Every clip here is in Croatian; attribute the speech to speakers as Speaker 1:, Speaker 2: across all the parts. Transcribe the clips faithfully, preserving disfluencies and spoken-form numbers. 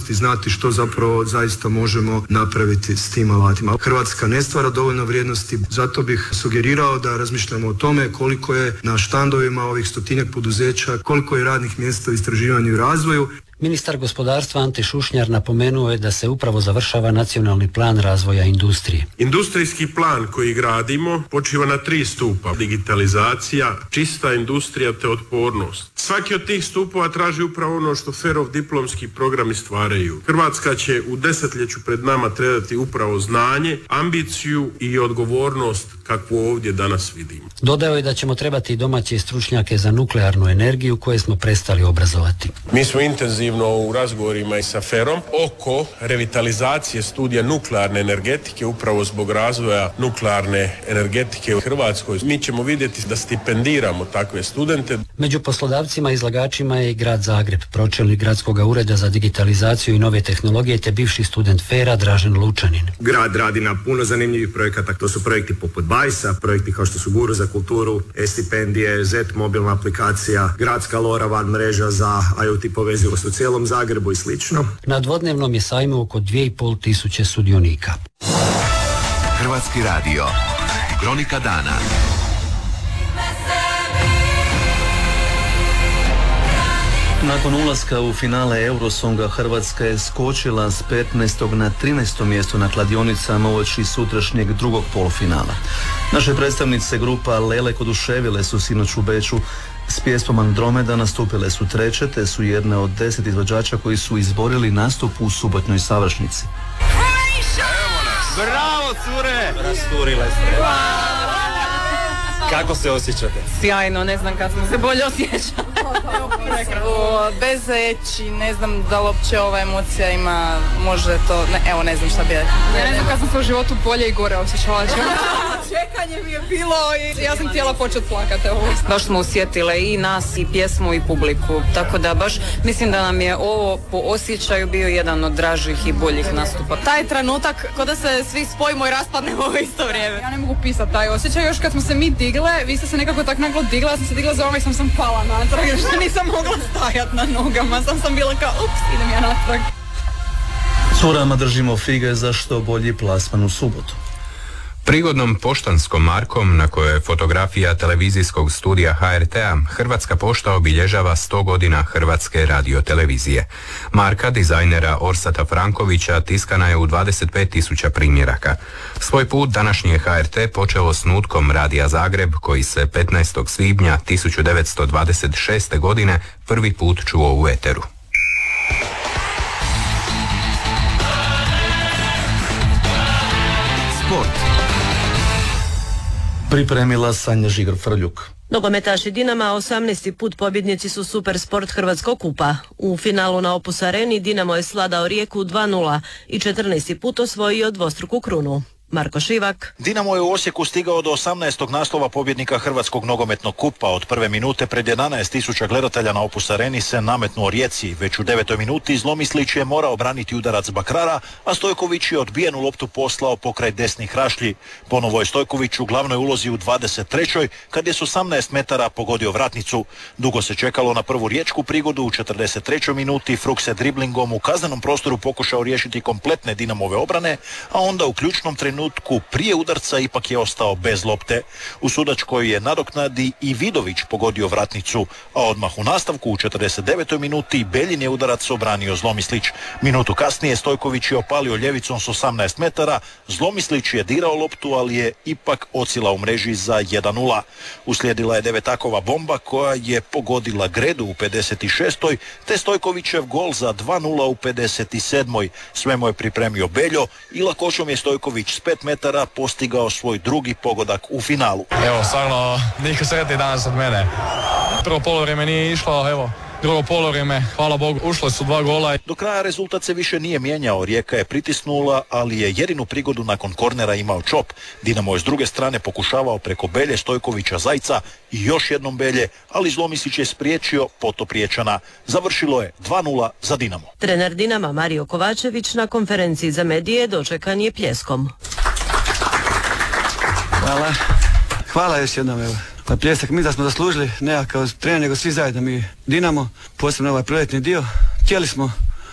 Speaker 1: javnosti znati što zapravo zaista možemo napraviti s tim alatima. Hrvatska ne stvara dovoljno vrijednosti, zato bih sugerirao da razmišljamo o tome koliko je na štandovima ovih stotinjak poduzeća, koliko je radnih mjesta u istraživanju i razvoju.
Speaker 2: Ministar gospodarstva Ante Šušnjar napomenuo je da se upravo završava nacionalni plan razvoja industrije.
Speaker 3: Industrijski plan koji gradimo počiva na tri stupa: digitalizacija, čista industrija te otpornost. Svaki od tih stupova traži upravo ono što Ferov diplomski programi stvaraju. Hrvatska će u desetljeću pred nama trebati upravo znanje, ambiciju i odgovornost kakvu ovdje danas vidimo.
Speaker 2: Dodao je da ćemo trebati domaće stručnjake za nuklearnu energiju koje smo prestali obrazovati.
Speaker 3: Mi smo intenzivno u razgovorima i sa Ferom oko revitalizacije studija nuklearne energetike upravo zbog razvoja nuklearne energetike u Hrvatskoj. Mi ćemo vidjeti da stipendiramo takve studente.
Speaker 2: Među poslodavcima i izlagačima je i grad Zagreb, pročelnik gradskog ureda za digitalizaciju i nove tehnologije te bivši student Fera Dražen Lučanin.
Speaker 4: Grad radi na puno zanimljivih projekata, to su projekti poput Bajsa, projekti kao što su Guru za kulturu, e-stipendije, Z mobilna aplikacija, gradska LoRaWAN mreža za I O T povezivost u cijelom Zagrebu i slično.
Speaker 2: Na dvodnevnom je sajmu oko dvije i pol tisuće sudionika.
Speaker 5: Hrvatski radio. Kronika dana.
Speaker 6: Nakon ulaska u finale Eurosonga Hrvatska je skočila s petnaestog na trinaesto mjesto na kladionicama uoči sutrašnjeg drugog polufinala. Naše predstavnice grupa Lelek oduševile su sinoć u Beču. S pjesmom Andromeda nastupile su treće, te su jedne od deset izvođača koji su izborili nastup u subotnoj završnici.
Speaker 7: Bravo, cure! Rasturile ste. Kako se osjećate?
Speaker 8: Sjajno, ne znam kad smo se bolje osjećali. Bez reći, ne znam da li uopće ova emocija ima, može to, ne, evo ne znam šta bi rekao.
Speaker 9: Ja ne znam kad sam se u životu bolje i gore osjećala.
Speaker 8: Čekanje mi je bilo i ja sam htjela početi plakati. Baš smo osjetile i nas i pjesmu i publiku, tako da baš mislim da nam je ovo po osjećaju bio jedan od dražih i boljih nastupa. Taj trenutak kao da se svi spojimo i raspadnemo u isto vrijeme.
Speaker 9: Ja ne mogu pisati taj osjećaj, još kad smo se mi digle, vi ste se nekako tak naglo digla, ja sam se digla za ovome i sam sam pala natrag, još nisam mogla stajati na nogama, sam sam bila kao ups, idem ja natrag.
Speaker 6: Curama držimo fige za što bolji plasman u subotu.
Speaker 10: Prigodnom poštanskom markom na kojoj je fotografija televizijskog studija H R T-a, Hrvatska pošta obilježava sto godina Hrvatske radiotelevizije. Marka dizajnera Orsata Frankovića tiskana je u dvadeset pet tisuća primjeraka. Svoj put današnji je H R T počeo osnutkom Radija Zagreb, koji se petnaestog svibnja tisuću devetsto dvadeset šeste. godine prvi put čuo u eteru.
Speaker 6: Sport. Pripremila Sanja Žigar-Frljuk.
Speaker 11: Nogometaši Dinama osamnaesti put pobjednici su Super Sport Hrvatskog kupa. U finalu na Opus Areni Dinamo je svladao Rijeku dva nula i četrnaesti put osvojio dvostruku krunu. Marko Šivak.
Speaker 12: Dinamo je u Osijeku stigao do osamnaestog naslova pobjednika Hrvatskog nogometnog kupa. Od prve minute pred jedanaest tisuća gledatelja na Opus Areni se nametnuo Rijeci. Već u devetoj minuti Zlomislić je morao braniti udarac Bakrara, a Stojković je odbijenu loptu poslao pokraj desnih rašlji. Ponovo je Stojković u glavnoj ulozi u dvadeset trećoj kad je s osamnaest metara pogodio vratnicu. Dugo se čekalo na prvu riječku prigodu. U četrdeset trećoj minuti Fruk se driblingom u kaznenom prostoru pokušao riješiti kompletne Dinamove obrane, a onda u ključnom trenutku prije udarca ipak je ostao bez lopte. U sudačkoj je nadoknadi i Vidović pogodio vratnicu, a odmah u nastavku u četrdeset devetoj minuti Beljin je udarac obranio Zlomislić. Minutu kasnije Stojković je opalio ljevicom s osamnaest metara, Zlomislić je dirao loptu, ali je ipak ocila u mreži za jedan nula. Uslijedila je devetakova bomba koja je pogodila Gredu u pedeset šestoj te Stojkovićev gol za dva nula u pedeset sedmoj. Sve mu je pripremio Beljo i lakoćom je Stojković s pet metara postigao svoj drugi pogodak u finalu.
Speaker 13: Evo, stvarno, niko sretni danas od mene. Prvo polovrijeme nije išlo, evo, drugo polovrijeme, hvala Bogu, ušle su dva gola.
Speaker 12: Do kraja rezultat se više nije mijenjao, Rijeka je pritisnula, ali je jedinu prigodu nakon kornera imao Čop. Dinamo je s druge strane pokušavao preko Belje, Stojkovića, Zajca i još jednom Belje, ali Zlomislić je spriječio potop Riječana. Završilo je dva nula za Dinamo.
Speaker 11: Trener Dinama Mario Kovačević na konferenciji za medije dočekan je pljeskom.
Speaker 14: Hvala. Hvala još jednom, evo. Na pljesak, mi da smo zaslužili, ne kao trener, nego svi zajedno mi Dinamo, posebno ovaj proletni dio. Htjeli smo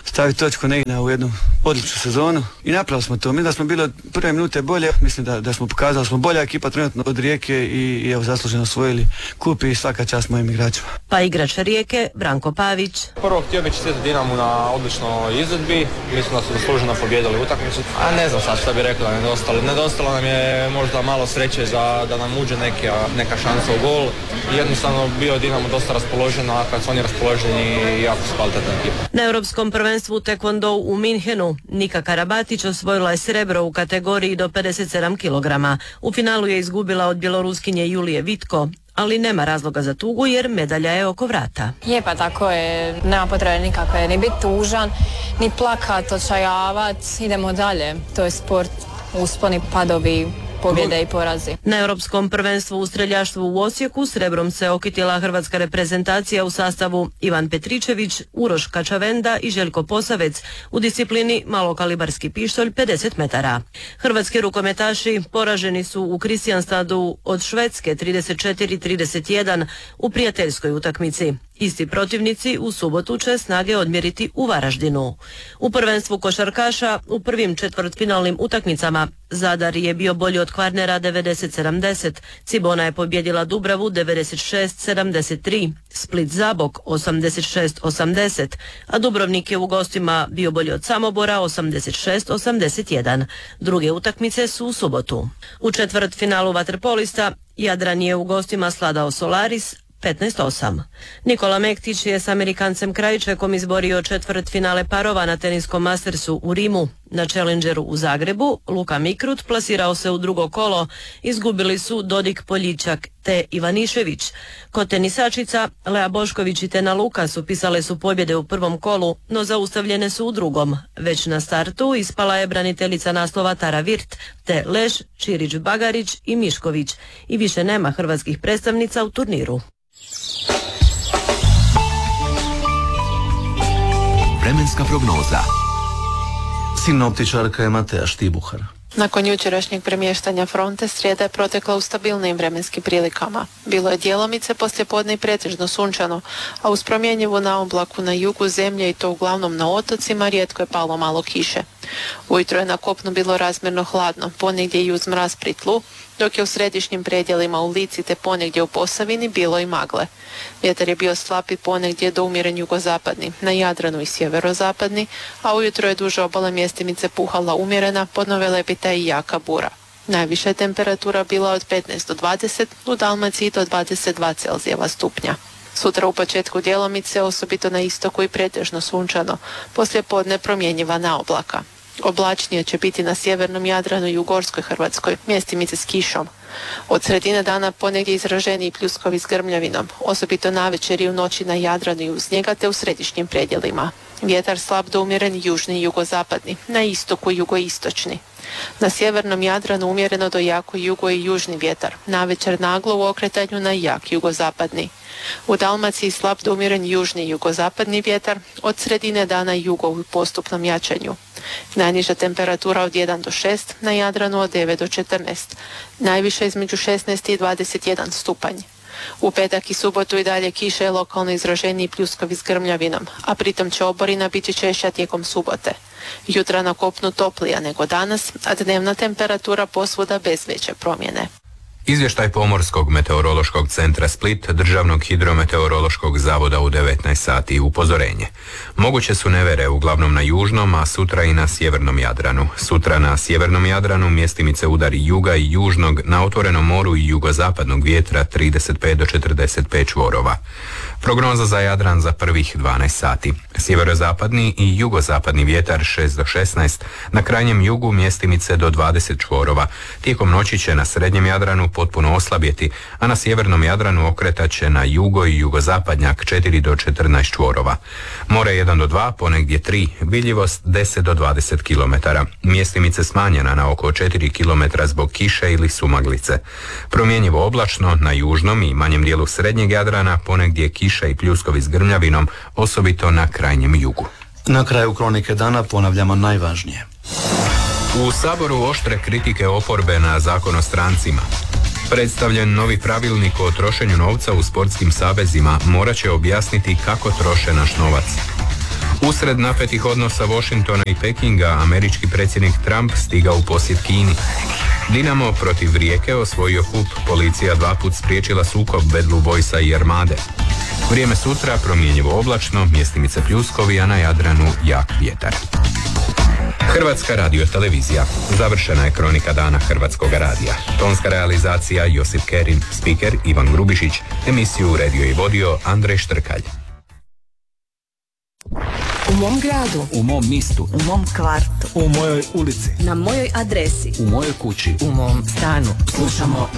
Speaker 14: staviti točku negdje u jednu odličnu sezonu i napravili smo to. Mi da smo bili od prve minute bolje, mislim da, da smo pokazali da smo bolja ekipa trenutno od Rijeke i, i evo zasluženo osvojili kup i svaka čast mojim igračima.
Speaker 11: Pa igrač Rijeke, Branko Pavić.
Speaker 15: Prvo htio bih čestitati Dinamu na odličnoj izvedbi, mislim da su zasluženo pobijedili utakmicu. A ne znam sad šta bi rekla, nedostalo. Nedostalo nam je možda malo sreće za da nam uđe neke, neka šansa u gol. Jednostavno bio Dinamo dosta raspoložen, a kad su oni raspoloženi jako su kvalitetna ekipa.
Speaker 11: Na Europskom prvenstvu Taekwondo u Minhenu Nika Karabatić osvojila je srebro u kategoriji do pedeset sedam kilograma. U finalu je izgubila od bjeloruskinje Julije Vitko, ali nema razloga za tugu jer medalja je oko vrata.
Speaker 16: Je, pa tako je, nema potrebe nikakve, ni biti tužan, ni plakat, očajavat, idemo dalje. To je sport, usponi, padovi, pobjede i porazi.
Speaker 11: Na Europskom prvenstvu u streljaštvu u Osijeku srebrom se okitila hrvatska reprezentacija u sastavu Ivan Petričević, Uroš Kačavenda i Željko Posavec u disciplini malokalibarski pištolj pedeset metara. Hrvatski rukometaši poraženi su u Kristianstadu od Švedske trideset četiri trideset jedan u prijateljskoj utakmici. Isti protivnici u subotu će snage odmjeriti u Varaždinu. U prvenstvu košarkaša u prvim četvrtfinalnim utakmicama Zadar je bio bolji od Kvarnera devedeset sedamdeset, Cibona je pobjedila Dubravu devedeset šest sedamdeset tri, Split Zabok osamdeset šest osamdeset, a Dubrovnik je u gostima bio bolji od Samobora osamdeset šest osamdeset jedan. Druge utakmice su u subotu. U četvrtfinalu vaterpolista Jadran je u gostima sladao Solaris petnaest osam. Nikola Mektić je s Amerikancem Krajčekom izborio četvrt finale parova na teniskom Mastersu u Rimu. Na Challengeru u Zagrebu Luka Mikrut plasirao se u drugo kolo, izgubili su Dodik Poljičak te Ivanišević. Kod tenisačica Lea Bošković i Tena Lukas upisale su pobjede u prvom kolu, no zaustavljene su u drugom. Već na startu ispala je braniteljica naslova Tara Virt, te Leš, Čirić Bagarić i Mišković. I više nema hrvatskih predstavnica u turniru.
Speaker 5: Vremenska prognoza.
Speaker 6: Sinoptičarka je Mateja Štibuhar.
Speaker 17: Nakon jučerašnjeg premještanja fronte, srijeda je protekla u stabilnim vremenskim prilikama. Bilo je djelomice poslijepodne i pretežno sunčano, a uz promjenjivu naoblaku na jugu zemlje i to uglavnom na otocima rijetko je palo malo kiše. Ujutro je na kopnu bilo razmjerno hladno, ponegdje i uz mraz pri tlu, dok je u središnjim predjelima u Lici te ponegdje u Posavini bilo i magle. Vjetar je bio slab i ponegdje do umjeren jugozapadni, na Jadranu i sjeverozapadni, a ujutro je duže obale mjestimice puhala umjerena, podnove lepita i jaka bura. Najviša je temperatura bila od petnaest do dvadeset, u Dalmaciji do dvadeset dva Celzijeva stupnja. Sutra u početku djelomice, osobito na istoku i pretežno sunčano, poslije podne promjenjiva naoblaka. Oblačnije će biti na sjevernom Jadranu i u Gorskoj Hrvatskoj, mjestimice s kišom. Od sredine dana ponegdje izraženiji pljuskovi s grmljavinom, osobito navečer i u noći na Jadranu i uz njega te u središnjim predjelima. Vjetar slab do umjeren južni i jugozapadni, na istoku i jugoistočni. Na sjevernom Jadranu umjereno do jako jugo i južni vjetar, navečer naglo u okretanju na jak jugozapadni. U Dalmaciji slab do umjeren južni i jugozapadni vjetar, od sredine dana jugo u postupnom jačanju. Najniža temperatura od jedan do šest, na Jadranu od devet do četrnaest, najviše između šesnaest i dvadeset jedan stupanj. U petak i subotu i dalje kiše je lokalno izraženiji pljuskovi s grmljavinom, a pritom će oborina biti češća tijekom subote. Jutra na kopnu toplija nego danas, a dnevna temperatura posvuda bez veće promjene.
Speaker 10: Izvještaj Pomorskog meteorološkog centra Split, Državnog hidrometeorološkog zavoda u devetnaest sati. Upozorenje. Moguće su nevere uglavnom na južnom, a sutra i na sjevernom Jadranu. Sutra na sjevernom Jadranu mjestimice udari juga i južnog, na otvorenom moru i jugozapadnog vjetra trideset pet do četrdeset pet čvorova. Prognoza za Jadran za prvih dvanaest sati. Sjeverozapadni i jugozapadni vjetar šest do šesnaest, na krajnjem jugu mjestimice do dvadeset čvorova. Tijekom noći će na srednjem Jadranu potpuno oslabjeti, a na sjevernom Jadranu okretat će na jugo i jugozapadnjak četiri do četrnaest čvorova. More jedan do dva, ponegdje tri, vidljivost deset do dvadeset kilometara. Mjestimice smanjena na oko četiri kilometra zbog kiše ili sumaglice. Promjenjivo oblačno na južnom i manjem dijelu srednjeg Jadrana, ponegdje kiša i pljuskovi s grmljavinom, osobito na krajnjem jugu.
Speaker 6: Na kraju kronike dana ponavljamo najvažnije.
Speaker 10: U Saboru oštre kritike oporbe na Zakon o strancima. Predstavljen novi pravilnik o trošenju novca u sportskim savezima morat će objasniti kako troše naš novac. Usred napetih odnosa Washingtona i Pekinga, američki predsjednik Trump stigao u posjet Kini. Dinamo protiv Rijeke osvojio kup, policija dva put spriječila sukob Bad Blue Boysa i Armade. Vrijeme sutra promjenjivo oblačno, mjestimice pljuskovi, a na Jadranu jak vjetar. Hrvatska radiotelevizija. Završena je kronika dana Hrvatskog radija. Tonska realizacija Josip Kerin, spiker Ivan Grubišić, emisiju uredio i vodio Andrej Štrkalj.
Speaker 18: U mom gradu,
Speaker 5: U mom mistu,
Speaker 18: u mom kvartu,
Speaker 5: u mojoj ulici,
Speaker 18: na mojoj adresi,
Speaker 5: u mojoj kući,
Speaker 18: u mom stanu. Slušamo